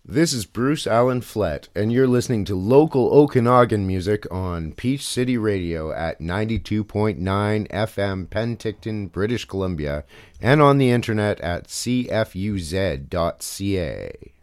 This is Bruce Allen Flett, and you're listening to local Okanagan music on Peach City Radio at 92.9 FM, Penticton, British Columbia, and on the internet at cfuz.ca.